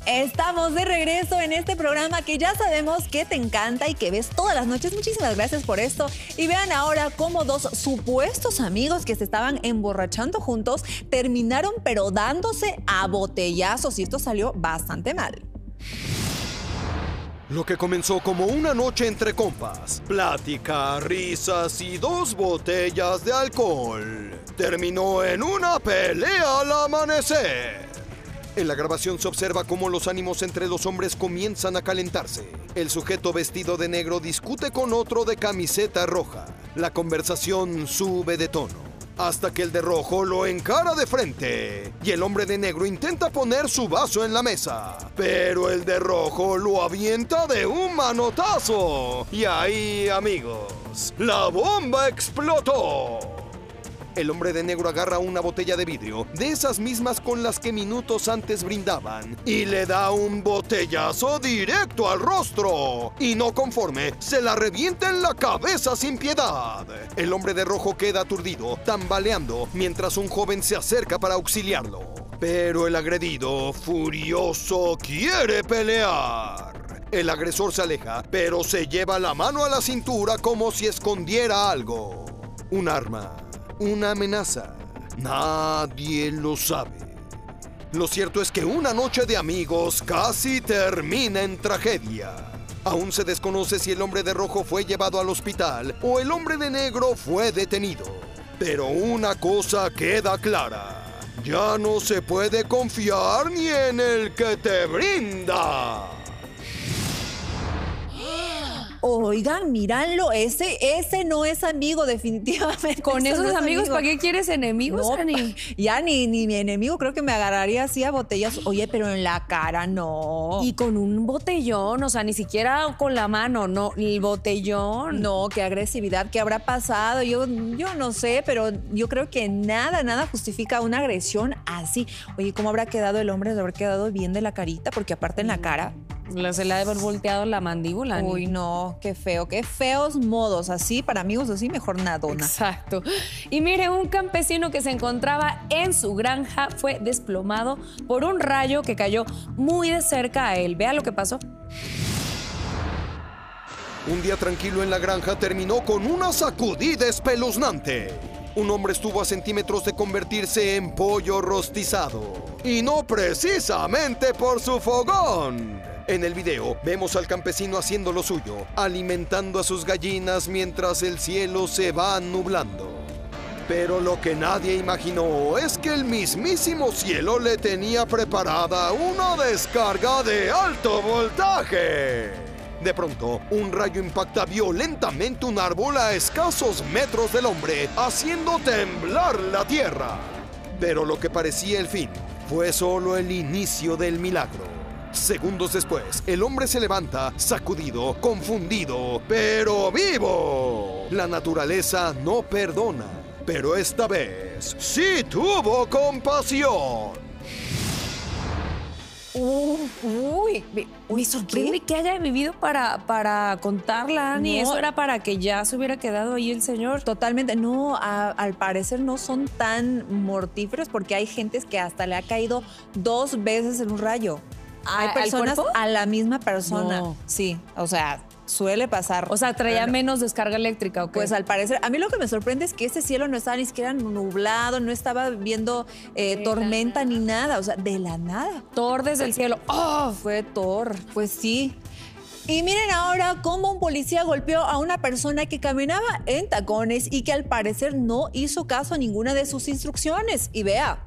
Estamos de regreso en este programa que ya sabemos que te encanta y que ves todas las noches. Muchísimas gracias por esto. Y vean ahora cómo dos supuestos amigos que se estaban emborrachando juntos terminaron pero dándose a botellazos y esto salió bastante mal. Lo que comenzó como una noche entre compas, plática, risas y 2 botellas de alcohol, terminó en una pelea al amanecer. En la grabación se observa cómo los ánimos entre los hombres comienzan a calentarse. El sujeto vestido de negro discute con otro de camiseta roja. La conversación sube de tono, hasta que el de rojo lo encara de frente y el hombre de negro intenta poner su vaso en la mesa, pero el de rojo lo avienta de un manotazo. Y ahí, amigos, la bomba explotó. El hombre de negro agarra una botella de vidrio, de esas mismas con las que minutos antes brindaban, y le da un botellazo directo al rostro. Y no conforme, se la revienta en la cabeza sin piedad. El hombre de rojo queda aturdido, tambaleando, mientras un joven se acerca para auxiliarlo. Pero el agredido, furioso, quiere pelear. El agresor se aleja, pero se lleva la mano a la cintura como si escondiera algo. Un arma. Una amenaza. Nadie lo sabe. Lo cierto es que una noche de amigos casi termina en tragedia. Aún se desconoce si el hombre de rojo fue llevado al hospital o el hombre de negro fue detenido. Pero una cosa queda clara: ya no se puede confiar ni en el que te brinda. Oigan, míralo, ese no es amigo definitivamente. Con esos no es amigos, amigo. ¿Para qué quieres enemigos, No, Ani? ya ni mi enemigo creo que me agarraría así a botellas. Oye, pero en la cara no. Y con un botellón, o sea, ni siquiera con la mano, no, el botellón. No, qué agresividad, ¿qué habrá pasado? Yo no sé, pero yo creo que nada justifica una agresión así. Oye, ¿cómo habrá quedado el hombre? ¿Se habrá quedado bien de la carita? Porque aparte en la cara... Se le ha de haber volteado la mandíbula, Ani. Uy, no, qué feo, qué feos modos. Así, para amigos así, mejor nadona. Exacto. Y mire, un campesino que se encontraba en su granja fue desplomado por un rayo que cayó muy de cerca a él. Vea lo que pasó. Un día tranquilo en la granja terminó con una sacudida espeluznante. Un hombre estuvo a centímetros de convertirse en pollo rostizado. Y no precisamente por su fogón. En el video vemos al campesino haciendo lo suyo, alimentando a sus gallinas mientras el cielo se va nublando. Pero lo que nadie imaginó es que el mismísimo cielo le tenía preparada una descarga de alto voltaje. De pronto, un rayo impacta violentamente un árbol a escasos metros del hombre, haciendo temblar la tierra. Pero lo que parecía el fin fue solo el inicio del milagro. Segundos después, el hombre se levanta, sacudido, confundido, pero vivo. La naturaleza no perdona, pero esta vez sí tuvo compasión. Me sorprende que haya vivido para contarla, Ani. No. Eso era para que ya se hubiera quedado ahí el señor. Totalmente, no, al parecer no son tan mortíferos porque hay gentes que hasta le ha caído 2 veces en un rayo. Hay ¿Al personas cuerpo? a la misma persona. No. Sí, o sea, suele pasar. O sea, traía Pero, menos descarga eléctrica, ¿o qué? pues al parecer, a mí lo que me sorprende es que ese cielo no estaba ni siquiera nublado, no estaba viendo tormenta ni nada, o sea, de la nada. Thor desde el cielo. ¡Oh! Fue Thor, pues sí. Y miren ahora cómo un policía golpeó a una persona que caminaba en tacones y que al parecer no hizo caso a ninguna de sus instrucciones. Y vea.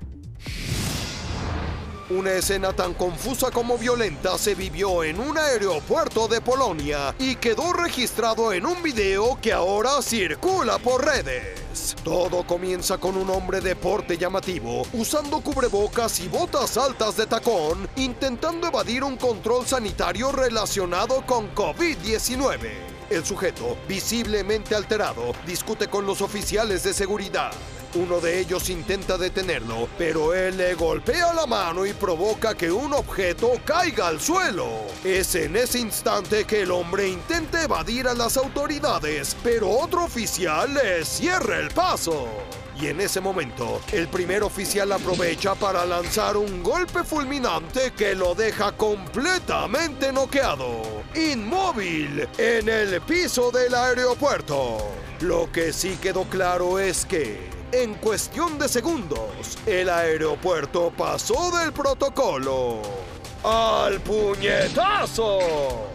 Una escena tan confusa como violenta se vivió en un aeropuerto de Polonia y quedó registrado en un video que ahora circula por redes. Todo comienza con un hombre de porte llamativo, usando cubrebocas y botas altas de tacón, intentando evadir un control sanitario relacionado con COVID-19. El sujeto, visiblemente alterado, discute con los oficiales de seguridad. Uno de ellos intenta detenerlo, pero él le golpea la mano y provoca que un objeto caiga al suelo. Es en ese instante que el hombre intenta evadir a las autoridades, pero otro oficial le cierra el paso. Y en ese momento, el primer oficial aprovecha para lanzar un golpe fulminante que lo deja completamente noqueado, inmóvil, en el piso del aeropuerto. Lo que sí quedó claro es que, en cuestión de segundos, el aeropuerto pasó del protocolo al puñetazo.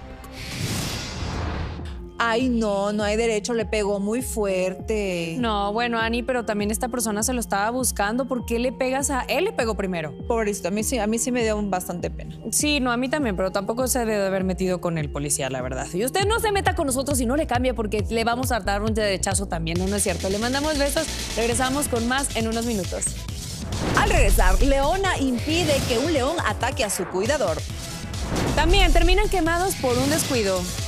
Ay, no hay derecho, le pegó muy fuerte. No, bueno, Ani, pero también esta persona se lo estaba buscando. ¿Por qué le pegas a él? Le pegó primero. Pobrecito, a mí sí me dio bastante pena. Sí, no, a mí también, pero tampoco se debe haber metido con el policía, la verdad. Y usted no se meta con nosotros y no le cambie porque le vamos a dar un derechazo también, ¿no es cierto? Le mandamos besos, regresamos con más en unos minutos. Al regresar, Leona impide que un león ataque a su cuidador. También terminan quemados por un descuido.